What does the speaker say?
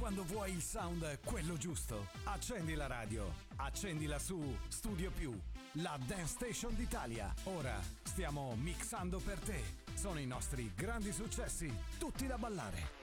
quando vuoi il sound quello giusto, accendi la radio, accendila su Studio Più, la Dance Station d'Italia. Ora stiamo mixando per te. Sono i nostri grandi successi, tutti da ballare.